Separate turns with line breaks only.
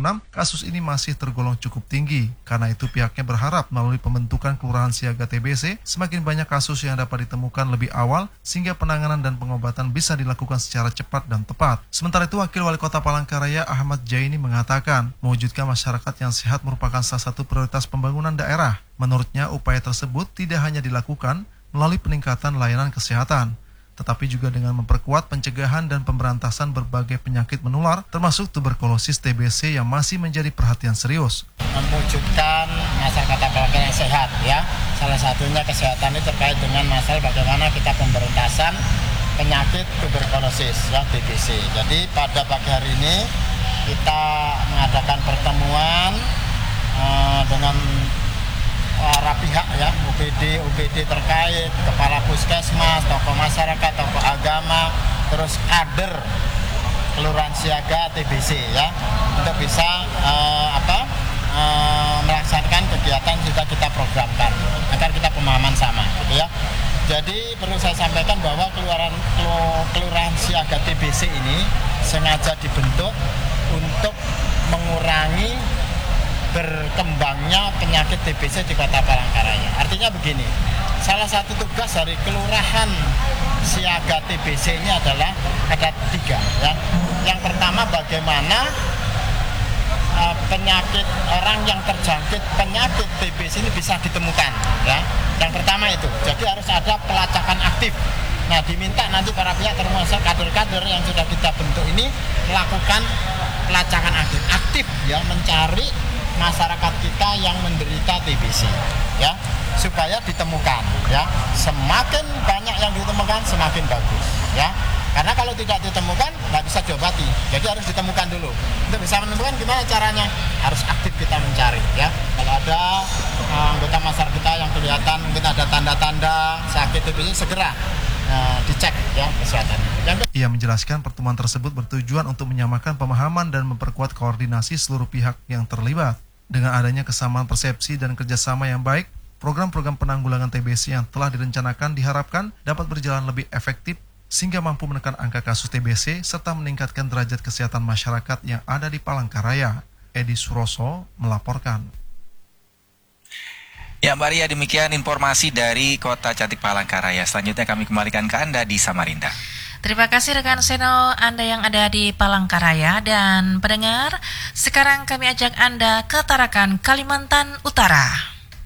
kasus ini masih tergolong cukup tinggi. Karena itu pihaknya berharap melalui pembentukan Kelurahan Siaga TBC, semakin banyak kasus yang dapat ditemukan lebih awal sehingga penanganan dan pengobatan bisa dilakukan secara cepat dan tepat. Sementara itu, Wakil Wali Kota Palangkaraya Ahmad Jaini mengatakan, mewujudkan masyarakat yang sehat merupakan salah satu prioritas pembangunan daerah. Menurutnya, upaya tersebut tidak hanya dilakukan melalui peningkatan layanan kesehatan, tetapi juga dengan memperkuat pencegahan dan pemberantasan berbagai penyakit menular, termasuk tuberkulosis TBC yang masih menjadi perhatian serius.
Mewujudkan masyarakat Palangkaraya yang sehat, ya. Salah satunya kesehatan ini terkait dengan masalah bagaimana kita pemberantasan penyakit tuberkulosis, ya, TBC. Jadi pada pagi hari ini kita mengadakan pertemuan dengan para pihak, ya, UPD terkait, kepala puskesmas, tokoh masyarakat, tokoh agama, terus kader Kelurahan Siaga TBC, ya, untuk bisa melaksanakan kegiatan sudah kita programkan agar kita pemahaman sama, gitu ya. Jadi perlu saya sampaikan bahwa Kelurahan Siaga TBC ini sengaja dibentuk untuk mengurangi berkembangnya penyakit TBC di Kota Palangkaraya. Artinya begini, salah satu tugas dari Kelurahan Siaga TBC ini adalah ada 3, ya. Yang pertama, bagaimana penyakit orang yang terjangkit penyakit TBC ini bisa ditemukan, ya. Yang pertama itu, jadi harus ada pelacakan aktif. Nah, diminta nanti para pihak termasuk kader-kader yang sudah kita bentuk ini melakukan pelacakan aktif, ya, mencari masyarakat kita yang menderita TBC, ya, supaya ditemukan, ya. Semakin banyak yang ditemukan semakin bagus, ya. Karena kalau tidak ditemukan nggak bisa diobati, jadi harus ditemukan dulu. Untuk bisa menemukan gimana caranya? Harus aktif kita mencari, ya. Kalau ada anggota masyarakat kita yang kelihatan mungkin ada tanda-tanda sakit TBC, segera dicek, ya, kesehatan.
Ia menjelaskan pertemuan tersebut bertujuan untuk menyamakan pemahaman dan memperkuat koordinasi seluruh pihak yang terlibat. Dengan adanya kesamaan persepsi dan kerjasama yang baik, program-program penanggulangan TBC yang telah direncanakan diharapkan dapat berjalan lebih efektif sehingga mampu menekan angka kasus TBC serta meningkatkan derajat kesehatan masyarakat yang ada di Palangkaraya. Edi Suroso melaporkan.
Ya, Mbak Ria, demikian informasi dari Kota Cantik Palangkaraya. Selanjutnya kami kembalikan ke Anda di Samarinda.
Terima kasih rekan Seno Anda yang ada di Palangkaraya. Dan pendengar, sekarang kami ajak Anda ke Tarakan, Kalimantan Utara.